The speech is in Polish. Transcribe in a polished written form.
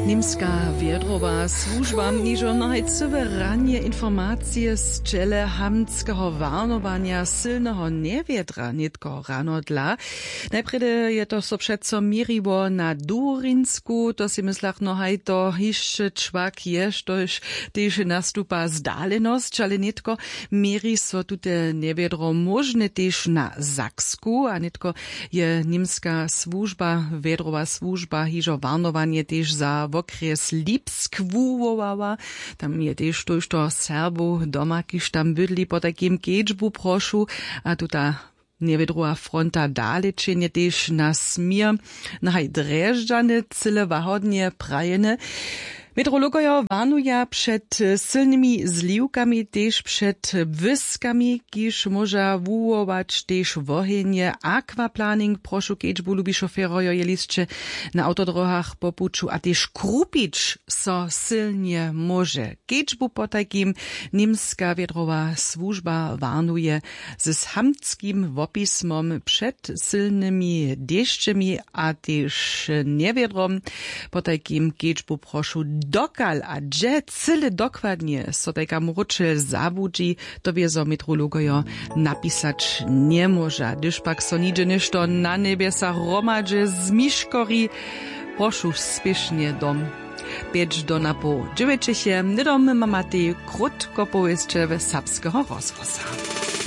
Nimska Wiedrowa służba niżo najcywe ranie informacje z czele hamskiego warnowania silnego niewiedra nitko rano dla. Najprede je to so przeco miriło na Durinsku, to si myslach no haj to jeszcze czwak jesz, to już też nastupa zdalenost, ale nitko miri so tute niewiedro możne też na Zaksku, a nitko je nimska służba, Wiedrowa służba, hižo warnowanie też za okres Lipsk wuwowała. Tam je też to Serbu doma, kiż tam bydli po takim kedżbu proszu, a tuta niewiedrowa fronta dalečenje też na smir, na haj dreždżane, cyle wahodnie prajene. Meteorologoja warnuja przed silnymi zliwkami, też przed wyskami, kiż może wuwować też wohenje. Aquaplaning, proszę kedżbu lubi szoferojo jelisće na autodrohach po puczu, a też krupić so silnie może. Kedżbu po takim nimska wiedrowa służba warnuje z hamtskim wopismom przed silnymi deszczami, a też niewiedrom. Po takim kedżbu proszę dokal a dże cyle dokładnie so taka mručel zabudzi, to wiezo meteorologojo napisać nie może. Gdyż pak so nigdzie nešto na niebesa romadže zmiškori, prošu spiešne dom. Pieć do napo 9, nidom mamati krótko powieście w Sapskiego rozwosa.